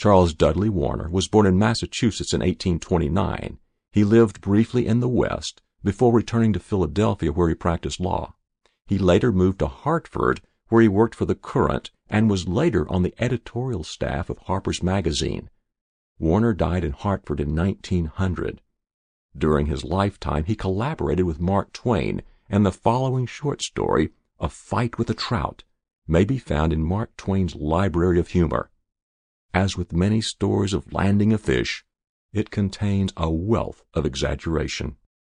Charles Dudley Warner was born in Massachusetts in 1829. He lived briefly in the West before returning to Philadelphia, where he practiced law. He later moved to Hartford, where he worked for the Courant and was later on the editorial staff of Harper's Magazine. Warner died in Hartford in 1900. During his lifetime, he collaborated with Mark Twain, and the following short story, A Fight with a Trout, may be found in Mark Twain's Library of Humor. As with many stories of landing a fish, it contains a wealth of exaggeration.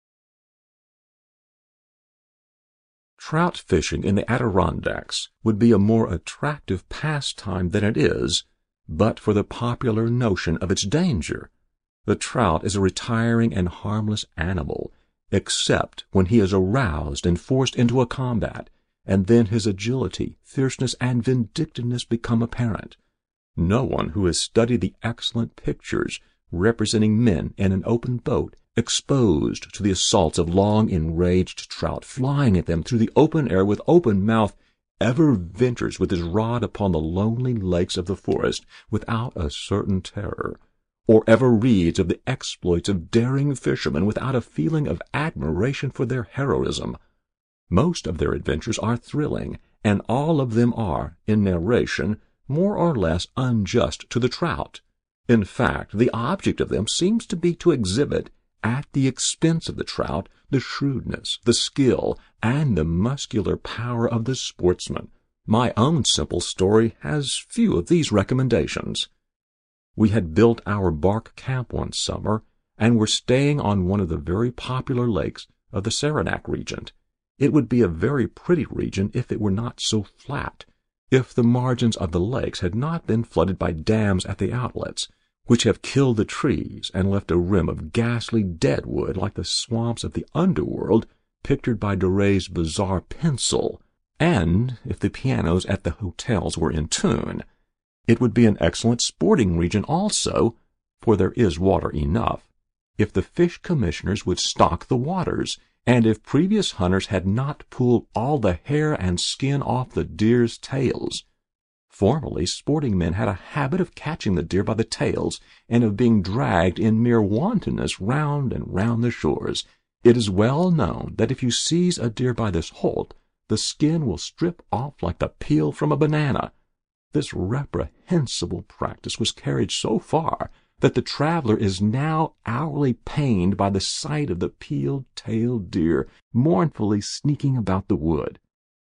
Trout fishing in the Adirondacks would be a more attractive pastime than it is, but for the popular notion of its danger. The trout is a retiring and harmless animal, except when he is aroused and forced into a combat, and then his agility, fierceness, and vindictiveness become apparent. No one who has studied the excellent pictures representing men in an open boat exposed to the assaults of long enraged trout flying at them through the open air with open mouth ever ventures with his rod upon the lonely lakes of the forest without a certain terror, or ever reads of the exploits of daring fishermen without a feeling of admiration for their heroism. Most of their adventures are thrilling, and all of them are, in narration, more or less unjust to the trout. In fact, the object of them seems to be to exhibit, at the expense of the trout, the shrewdness, the skill, and the muscular power of the sportsman. My own simple story has few of these recommendations. We had built our bark camp one summer, and were staying on one of the very popular lakes of the Saranac region. It would be a very pretty region if it were not so flat, if the margins of the lakes had not been flooded by dams at the outlets, which have killed the trees and left a rim of ghastly deadwood like the swamps of the underworld pictured by Doray's bizarre pencil, and if the pianos at the hotels were in tune. It would be an excellent sporting region also, for there is water enough, if the fish commissioners would stock the waters, and if previous hunters had not pulled all the hair and skin off the deer's tails. Formerly, sporting men had a habit of catching the deer by the tails and of being dragged in mere wantonness round and round the shores. It is well known that if you seize a deer by this holt, the skin will strip off like the peel from a banana. This reprehensible practice was carried so far that the traveler is now hourly pained by the sight of the peeled-tailed deer mournfully sneaking about the wood.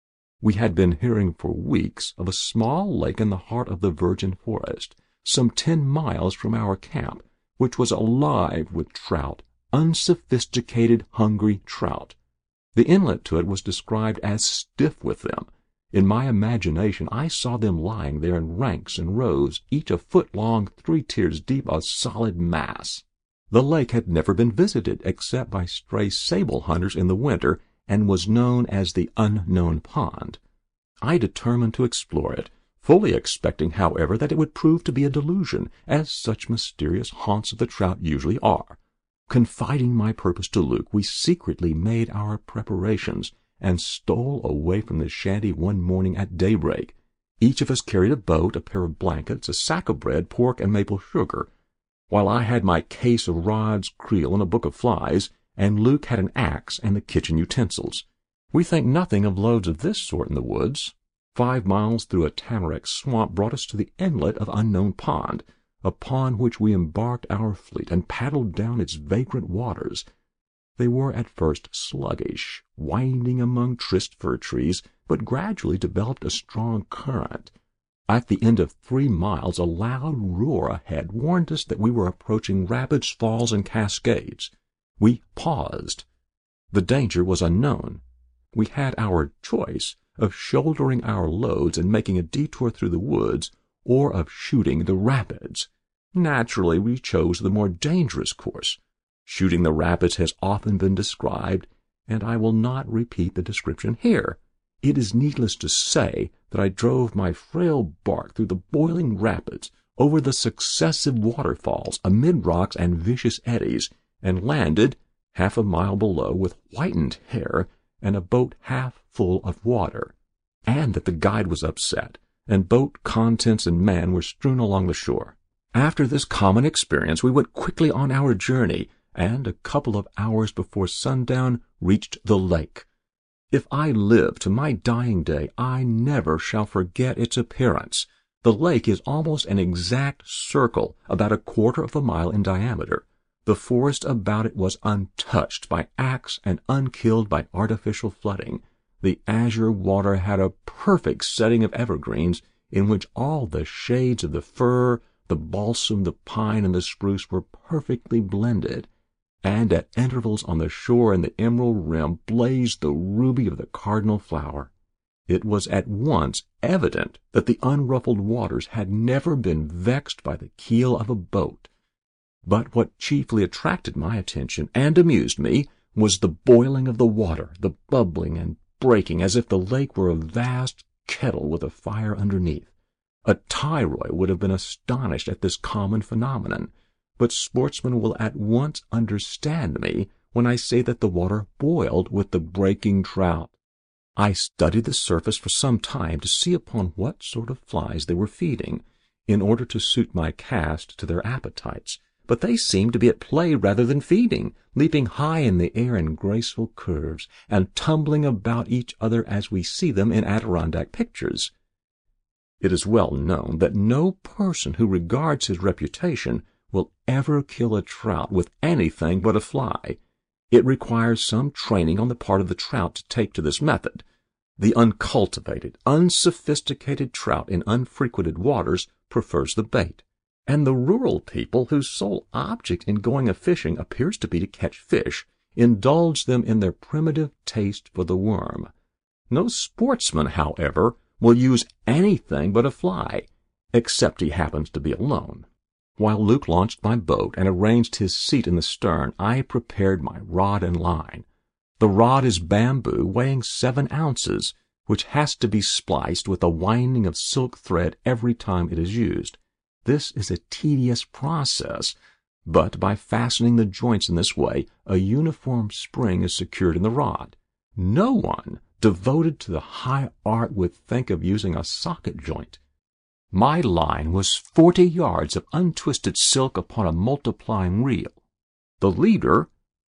We had been hearing for weeks of a small lake in the heart of the virgin forest, some 10 miles from our camp, which was alive with trout, unsophisticated, hungry trout. The inlet to it was described as stiff with them. In my imagination, I saw them lying there in ranks and rows, each a foot long, 3 tiers deep, a solid mass. The lake had never been visited except by stray sable hunters in the winter, and was known as the Unknown Pond. I determined to explore it, fully expecting, however, that it would prove to be a delusion, as such mysterious haunts of the trout usually are. Confiding my purpose to Luke, we secretly made our preparations, and stole away from the shanty one morning at daybreak. Each of us carried a boat, a pair of blankets, a sack of bread, pork, and maple sugar, while I had my case of rods, creel, and a book of flies, and Luke had an axe and the kitchen utensils. We think nothing of loads of this sort in the woods. 5 miles through a tamarack swamp brought us to the inlet of Unknown Pond, upon which we embarked our fleet and paddled down its vagrant waters. They were at first sluggish, winding among tryst fir trees, but gradually developed a strong current. At the end of 3 miles, a loud roar ahead warned us that we were approaching rapids, falls, and cascades. We paused. The danger was unknown. We had our choice of shouldering our loads and making a detour through the woods, or of shooting the rapids. Naturally, we chose the more dangerous course. Shooting the rapids has often been described, and I will not repeat the description here. It is needless to say that I drove my frail bark through the boiling rapids, over the successive waterfalls, amid rocks and vicious eddies, and landed 1/2 mile below with whitened hair and a boat half full of water, and that the guide was upset, and boat contents and man were strewn along the shore. After this common experience, we went quickly on our journey, and a couple of hours before sundown reached the lake. If I live to my dying day, I never shall forget its appearance. The lake is almost an exact circle, about a quarter of a mile in diameter. The forest about it was untouched by axe and unkilled by artificial flooding. The azure water had a perfect setting of evergreens, in which all the shades of the fir, the balsam, the pine, and the spruce were perfectly blended, and at intervals on the shore and the emerald rim blazed the ruby of the cardinal flower. It was at once evident that the unruffled waters had never been vexed by the keel of a boat. But what chiefly attracted my attention and amused me was the boiling of the water, the bubbling and breaking, as if the lake were a vast kettle with a fire underneath. A Tyroy would have been astonished at this common phenomenon, but sportsmen will at once understand me when I say that the water boiled with the breaking trout. I studied the surface for some time to see upon what sort of flies they were feeding, in order to suit my cast to their appetites, but they seemed to be at play rather than feeding, leaping high in the air in graceful curves, and tumbling about each other as we see them in Adirondack pictures. It is well known that no person who regards his reputation will ever kill a trout with anything but a fly. It requires some training on the part of the trout to take to this method. The uncultivated, unsophisticated trout in unfrequented waters prefers the bait, and the rural people whose sole object in going a-fishing appears to be to catch fish indulge them in their primitive taste for the worm. No sportsman, however, will use anything but a fly, except he happens to be alone. While Luke launched my boat and arranged his seat in the stern, I prepared my rod and line. The rod is bamboo weighing 7 ounces, which has to be spliced with a winding of silk thread every time it is used. This is a tedious process, but by fastening the joints in this way, a uniform spring is secured in the rod. No one devoted to the high art would think of using a socket joint. My line was 40 yards of untwisted silk upon a multiplying reel. The leader,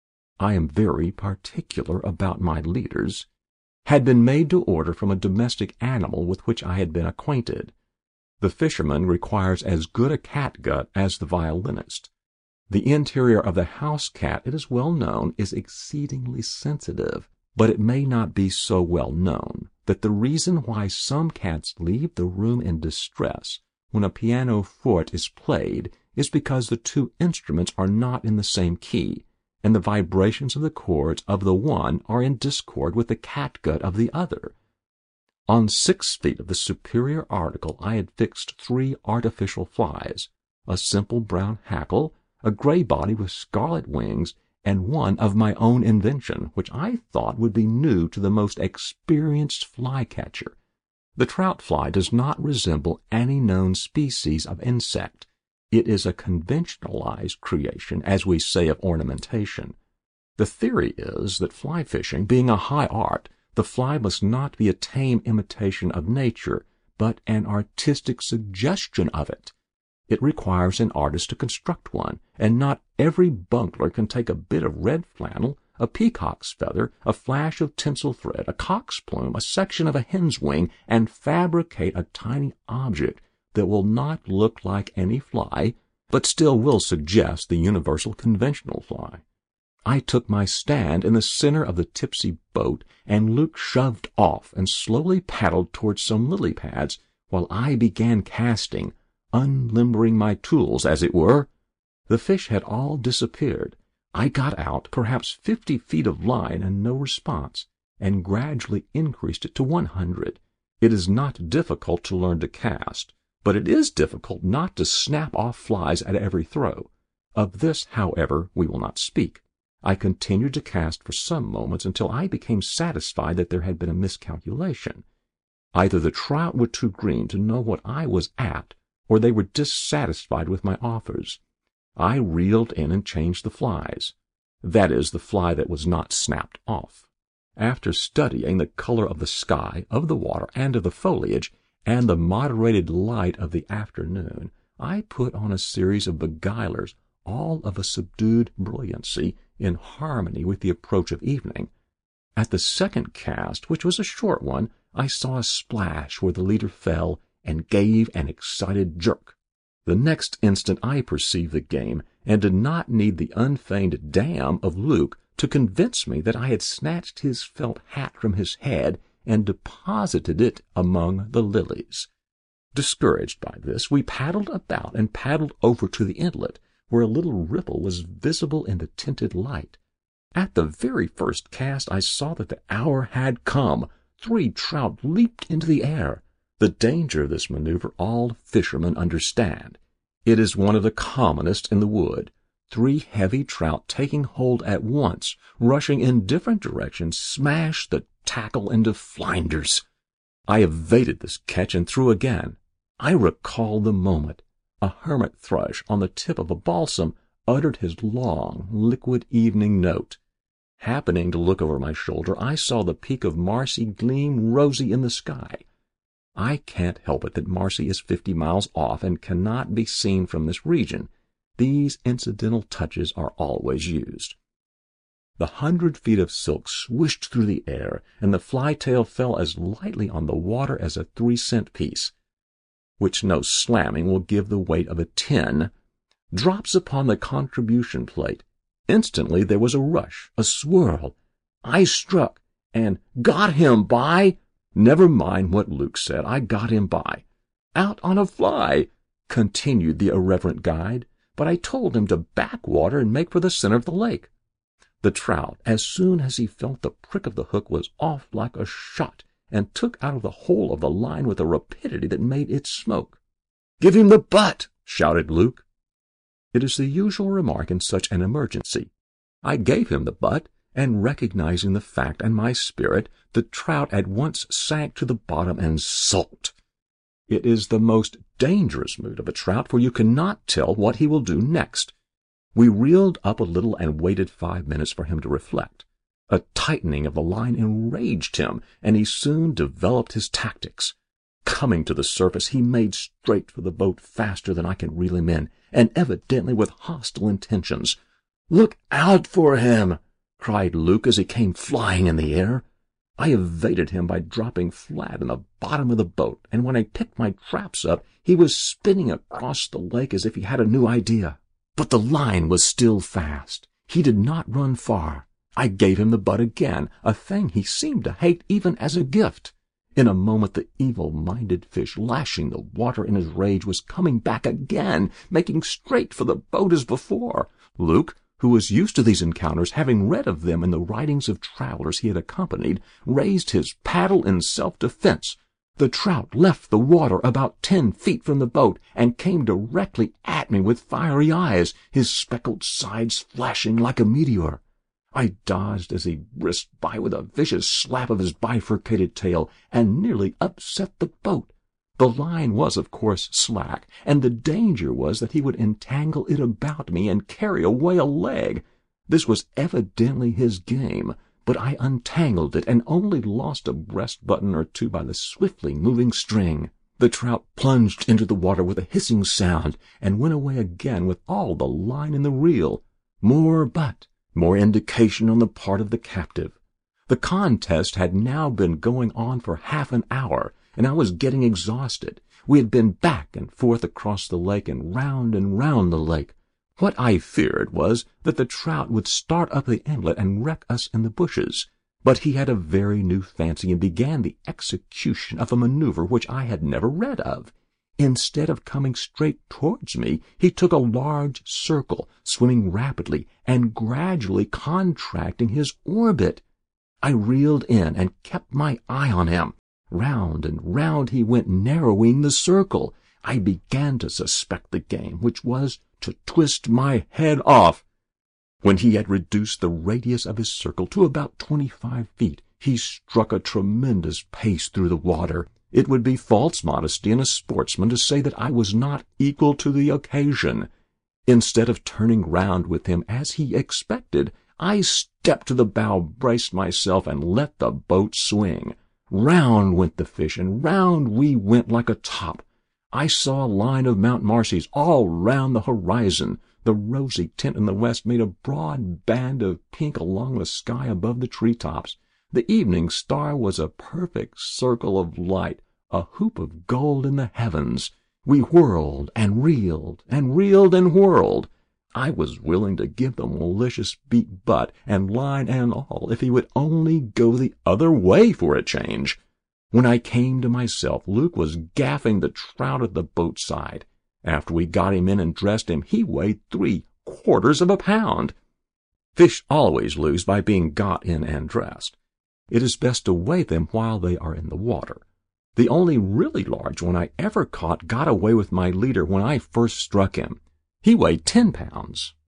I am very particular about my leaders, had been made to order from a domestic animal with which I had been acquainted. The fisherman requires as good a catgut as the violinist. The interior of the house cat, it is well known, is exceedingly sensitive, but it may not be so well known that the reason why some cats leave the room in distress when a pianoforte is played is because the two instruments are not in the same key, and the vibrations of the chords of the one are in discord with the catgut of the other. On 6 feet of the superior article I had fixed 3 artificial flies, a simple brown hackle, a gray body with scarlet wings, and one of my own invention, which I thought would be new to the most experienced flycatcher. The trout fly does not resemble any known species of insect. It is a conventionalized creation, as we say of ornamentation. The theory is that fly fishing being a high art, the fly must not be a tame imitation of nature, but an artistic suggestion of it. It requires an artist to construct one, and not every bungler can take a bit of red flannel, a peacock's feather, a flash of tinsel thread, a cock's plume, a section of a hen's wing, and fabricate a tiny object that will not look like any fly, but still will suggest the universal conventional fly. I took my stand in the center of the tipsy boat, and Luke shoved off and slowly paddled towards some lily pads, while I began casting, unlimbering my tools, as it were. The fish had all disappeared. I got out perhaps 50 feet of line and no response, and gradually increased it to 100. It is not difficult to learn to cast, but it is difficult not to snap off flies at every throw. Of this, however, we will not speak. I continued to cast for some moments until I became satisfied that there had been a miscalculation. Either the trout were too green to know what I was at, or they were dissatisfied with my offers. I reeled in and changed the flies. That is, the fly that was not snapped off. After studying the color of the sky, of the water, and of the foliage, and the moderated light of the afternoon, I put on a series of beguilers, all of a subdued brilliancy, in harmony with the approach of evening. At the second cast, which was a short one, I saw a splash where the leader fell and gave an excited jerk. The next instant I perceived the game, and did not need the unfeigned "damn" of Luke to convince me that I had snatched his felt hat from his head and deposited it among the lilies. Discouraged by this, we paddled about and paddled over to the inlet, where a little ripple was visible in the tinted light. At the very first cast I saw that the hour had come. 3 trout leaped into the air. The danger of this maneuver all fishermen understand. It is one of the commonest in the wood. 3 heavy trout taking hold at once, rushing in different directions, smash the tackle into flinders. I evaded this catch and threw again. I recall the moment. A hermit thrush on the tip of a balsam uttered his long, liquid evening note. Happening to look over my shoulder, I saw the peak of Marcy gleam rosy in the sky. I can't help it that Marcy is 50 miles off and cannot be seen from this region. These incidental touches are always used. The 100 feet of silk swished through the air, and the fly-tail fell as lightly on the water as a 3-cent piece, which no slamming will give the weight of a 10, drops upon the contribution plate. Instantly there was a rush, a swirl. I struck, and got him by— Never mind what Luke said, I got him by. Out on a fly, continued the irreverent guide, but I told him to back water and make for the center of the lake. The trout, as soon as he felt the prick of the hook, was off like a shot, and took out of the hole of the line with a rapidity that made it smoke. "Give him the butt!" shouted Luke. It is the usual remark in such an emergency. I gave him the butt, and recognizing the fact and my spirit, the trout at once sank to the bottom and sulked. It is the most dangerous mood of a trout, for you cannot tell what he will do next. We reeled up a little and waited 5 minutes for him to reflect. A tightening of the line enraged him, and he soon developed his tactics. Coming to the surface, he made straight for the boat faster than I could reel him in, and evidently with hostile intentions. "Look out for him!" cried Luke as he came flying in the air. I evaded him by dropping flat in the bottom of the boat, and when I picked my traps up, he was spinning across the lake as if he had a new idea. But the line was still fast. He did not run far. I gave him the butt again, a thing he seemed to hate even as a gift. In a moment the evil-minded fish, lashing the water in his rage, was coming back again, making straight for the boat as before. Luke, who was used to these encounters, having read of them in the writings of travelers he had accompanied, raised his paddle in self-defense. The trout left the water about 10 feet from the boat and came directly at me with fiery eyes, his speckled sides flashing like a meteor. I dodged as he brisked by with a vicious slap of his bifurcated tail and nearly upset the boat. The line was, of course, slack, and the danger was that he would entangle it about me and carry away a leg. This was evidently his game, but I untangled it and only lost a breast button or 2 by the swiftly moving string. The trout plunged into the water with a hissing sound and went away again with all the line in the reel. More butt, more indication on the part of the captive. The contest had now been going on for half an hour, and I was getting exhausted. We had been back and forth across the lake and round the lake. What I feared was that the trout would start up the inlet and wreck us in the bushes. But he had a very new fancy and began the execution of a maneuver which I had never read of. Instead of coming straight towards me, he took a large circle, swimming rapidly and gradually contracting his orbit. I reeled in and kept my eye on him. Round and round he went, narrowing the circle. I began to suspect the game, which was to twist my head off. When he had reduced the radius of his circle to about 25 feet, he struck a tremendous pace through the water. It would be false modesty in a sportsman to say that I was not equal to the occasion. Instead of turning round with him as he expected, I stepped to the bow, braced myself, and let the boat swing. Round went the fish, and round we went like a top. I saw a line of Mount Marcy's all round the horizon. The rosy tint in the west made a broad band of pink along the sky above the treetops. The evening star was a perfect circle of light, a hoop of gold in the heavens. We whirled and reeled and reeled and whirled. I was willing to give the malicious beak butt and line and all if he would only go the other way for a change. When I came to myself, Luke was gaffing the trout at the boat side. After we got him in and dressed him, he weighed 3/4 of a pound. Fish always lose by being got in and dressed. It is best to weigh them while they are in the water. The only really large one I ever caught got away with my leader when I first struck him. He weighed 10 pounds.